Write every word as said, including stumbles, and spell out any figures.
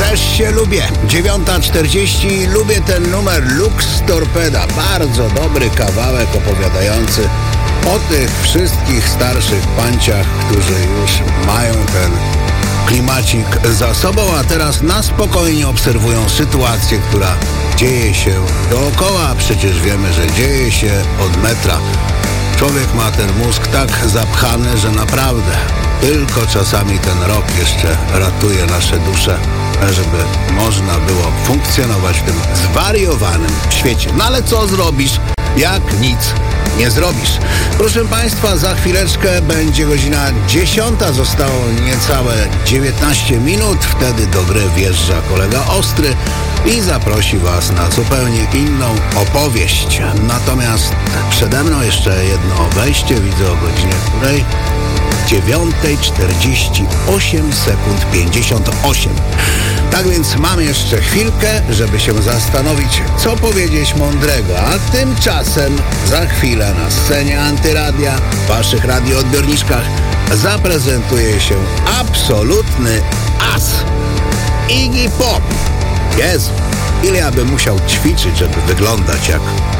Też się lubię. dziewiąta czterdzieści. Lubię ten numer Lux Torpeda. Bardzo dobry kawałek opowiadający o tych wszystkich starszych panciach, którzy już mają ten klimacik za sobą, a teraz na spokojnie obserwują sytuację, która dzieje się dookoła. Przecież wiemy, że dzieje się od metra. Człowiek ma ten mózg tak zapchany, że naprawdę tylko czasami ten rok jeszcze ratuje nasze dusze, żeby można było funkcjonować w tym zwariowanym świecie. No ale co zrobisz, jak nic nie zrobisz? Proszę Państwa, za chwileczkę będzie godzina dziesiąta, zostało niecałe dziewiętnaście minut. Wtedy do gry wjeżdża kolega Ostry i zaprosi Was na zupełnie inną opowieść. Natomiast przede mną jeszcze jedno wejście, widzę o godzinie której? dziewiąta czterdzieści osiem sekund pięćdziesiąt osiem. Tak więc mam jeszcze chwilkę, żeby się zastanowić, co powiedzieć mądrego, a tymczasem za chwilę na scenie Antyradia, w Waszych radioodbiorniczkach zaprezentuje się absolutny as. Iggy Pop. Jezu, ile ja bym musiał ćwiczyć, żeby wyglądać jak